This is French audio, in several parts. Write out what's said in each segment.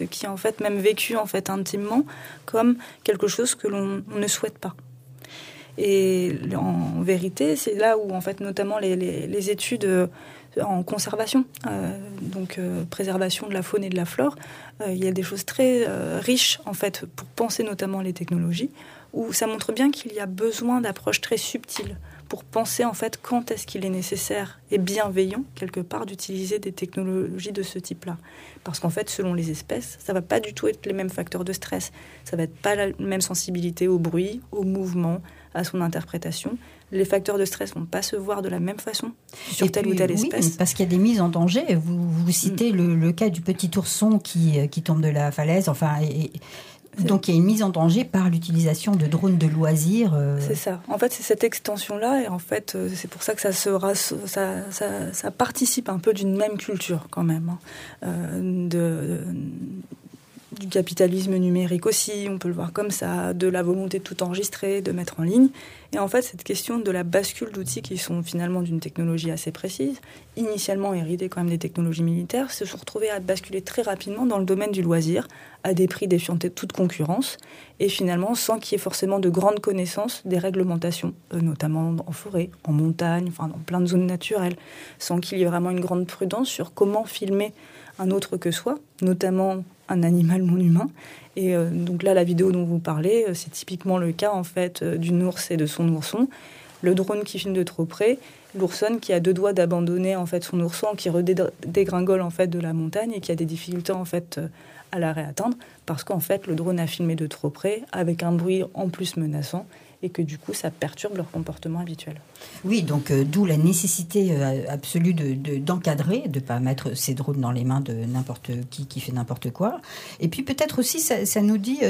qui est en fait même vécu en fait intimement comme quelque chose que l'on ne souhaite pas. Et en vérité, c'est là où en fait notamment les études en conservation, préservation de la faune et de la flore, il y a des choses très riches en fait pour penser notamment les technologies, où ça montre bien qu'il y a besoin d'approches très subtiles pour penser en fait quand est-ce qu'il est nécessaire et bienveillant quelque part d'utiliser des technologies de ce type-là. Parce qu'en fait, selon les espèces, ça va pas du tout être les mêmes facteurs de stress. Ça va être pas la même sensibilité au bruit, au mouvement, à son interprétation. Les facteurs de stress vont pas se voir de la même façon sur telle ou telle espèce. Oui, parce qu'il y a des mises en danger. Vous citez le cas du petit ourson qui tombe de la falaise. Donc il y a une mise en danger par l'utilisation de drones de loisirs. C'est ça. En fait, c'est cette extension-là, et en fait, c'est pour ça que ça participe un peu d'une même culture quand même, du capitalisme numérique aussi, on peut le voir comme ça, de la volonté de tout enregistrer, de mettre en ligne. Et en fait, cette question de la bascule d'outils qui sont finalement d'une technologie assez précise, initialement héritée quand même des technologies militaires, se sont retrouvés à basculer très rapidement dans le domaine du loisir, à des prix défiant toute concurrence, et finalement sans qu'il y ait forcément de grandes connaissances des réglementations, notamment en forêt, en montagne, enfin dans plein de zones naturelles, sans qu'il y ait vraiment une grande prudence sur comment filmer un autre que soi, notamment un animal non humain. Et donc là, la vidéo dont vous parlez, c'est typiquement le cas en fait d'une ours et de son ourson. Le drone qui filme de trop près, l'oursonne qui a deux doigts d'abandonner en fait son ourson, qui redégringole en fait de la montagne et qui a des difficultés en fait à la réatteindre parce qu'en fait le drone a filmé de trop près avec un bruit en plus menaçant et que du coup ça perturbe leur comportement habituel. Oui, donc d'où la nécessité absolue d'encadrer, de ne pas mettre ces drones dans les mains de n'importe qui fait n'importe quoi. Et puis peut-être aussi ça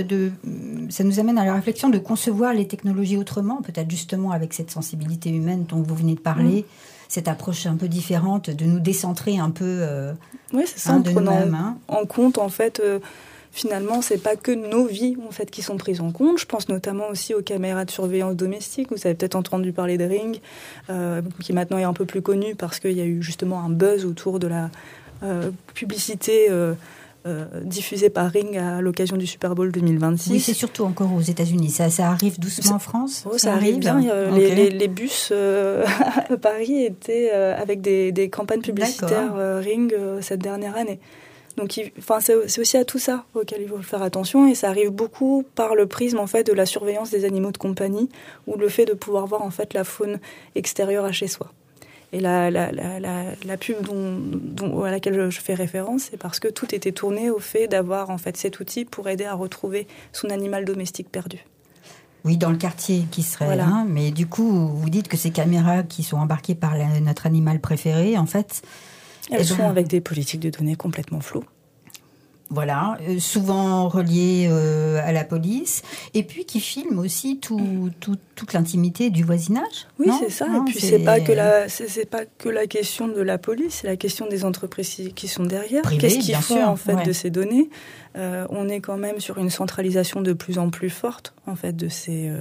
nous amène à la réflexion de concevoir les technologies autrement, peut-être justement avec cette sensibilité humaine dont vous venez de parler, cette approche un peu différente, de nous décentrer un peu oui, c'est ça, en prenant en compte en fait... Finalement, c'est pas que nos vies en fait qui sont prises en compte. Je pense notamment aussi aux caméras de surveillance domestique. Vous avez peut-être entendu parler de Ring, qui maintenant est un peu plus connu parce qu'il y a eu justement un buzz autour de la publicité diffusée par Ring à l'occasion du Super Bowl 2026. Oui, c'est surtout encore aux États-unis. Ça arrive doucement en France. Ça arrive bien. Les bus à Paris étaient avec des campagnes publicitaires Ring cette dernière année. Donc, c'est aussi à tout ça auquel il faut faire attention, et ça arrive beaucoup par le prisme en fait de la surveillance des animaux de compagnie ou le fait de pouvoir voir en fait la faune extérieure à chez soi. Et la pub à laquelle je fais référence, c'est parce que tout était tourné au fait d'avoir en fait cet outil pour aider à retrouver son animal domestique perdu. Oui, dans le quartier qui serait là, mais du coup, vous dites que ces caméras qui sont embarquées par notre animal préféré, en fait... Elles sont avec des politiques de données complètement floues. Voilà, souvent reliées à la police, et puis qui filment aussi toute l'intimité du voisinage. Oui, c'est ça. Et puis c'est pas que la question de la police, c'est la question des entreprises qui sont derrière. Privées, qu'est-ce qu'ils font en fait de ces données ? On est quand même sur une centralisation de plus en plus forte en fait de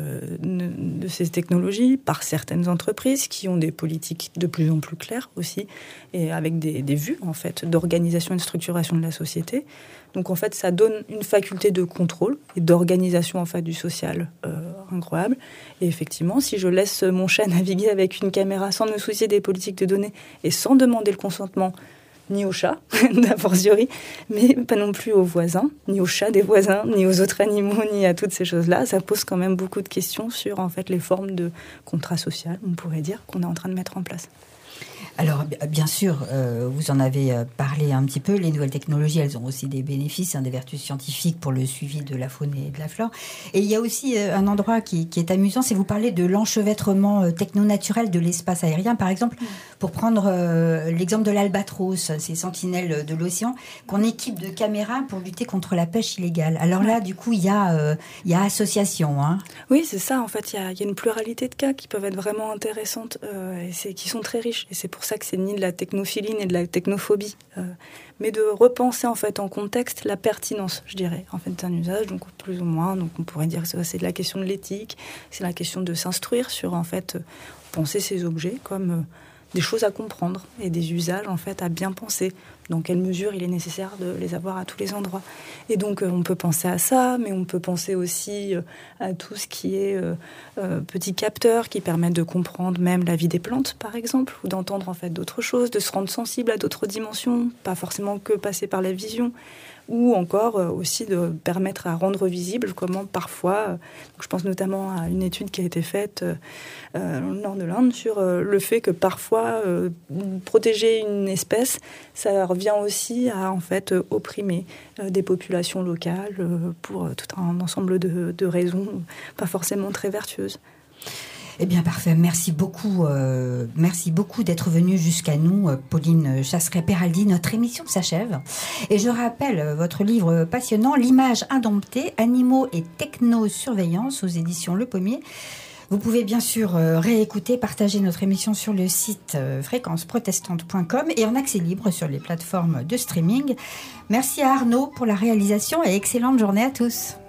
ces technologies par certaines entreprises qui ont des politiques de plus en plus claires aussi et avec des vues en fait d'organisation et de structuration de la société. Donc en fait, ça donne une faculté de contrôle et d'organisation en fait du social incroyable. Et effectivement, si je laisse mon chat naviguer avec une caméra sans me soucier des politiques de données et sans demander le consentement ni au chat, d'a fortiori, mais pas non plus aux voisins, ni aux chats des voisins, ni aux autres animaux, ni à toutes ces choses-là, ça pose quand même beaucoup de questions sur en fait les formes de contrat social, on pourrait dire, qu'on est en train de mettre en place. Alors, bien sûr, vous en avez parlé un petit peu, les nouvelles technologies, elles ont aussi des bénéfices, des vertus scientifiques pour le suivi de la faune et de la flore. Et il y a aussi un endroit qui est amusant, c'est vous parlez de l'enchevêtrement technonaturel de l'espace aérien. Par exemple, pour prendre l'exemple de l'albatros, ces sentinelles de l'océan, qu'on équipe de caméras pour lutter contre la pêche illégale. Alors là, du coup, il y a association. Oui, c'est ça. En fait, il y a une pluralité de cas qui peuvent être vraiment intéressantes et qui sont très riches. Et c'est pour ça que c'est ni de la technophilie ni de la technophobie, mais de repenser en fait en contexte la pertinence, je dirais, en fait d'un usage, donc plus ou moins. Donc on pourrait dire que c'est de la question de l'éthique, c'est la question de s'instruire sur en fait penser ces objets comme des choses à comprendre et des usages en fait à bien penser. Dans quelle mesure il est nécessaire de les avoir à tous les endroits. Et donc on peut penser à ça, mais on peut penser aussi à tout ce qui est petits capteurs qui permettent de comprendre même la vie des plantes, par exemple, ou d'entendre en fait d'autres choses, de se rendre sensible à d'autres dimensions, pas forcément que passer par la vision, ou encore aussi de permettre à rendre visible comment parfois, je pense notamment à une étude qui a été faite dans le nord de l'Inde sur le fait que parfois protéger une espèce, ça revient aussi à en fait opprimer des populations locales pour tout un ensemble de raisons pas forcément très vertueuses. Eh bien, parfait. Merci beaucoup d'être venue jusqu'à nous, Pauline Chasseret-Peraldi. Notre émission s'achève. Et je rappelle votre livre passionnant, L'image indomptée, animaux et technosurveillance aux éditions Le Pommier. Vous pouvez bien sûr réécouter, partager notre émission sur le site fréquenceprotestante.com et en accès libre sur les plateformes de streaming. Merci à Arnaud pour la réalisation et excellente journée à tous.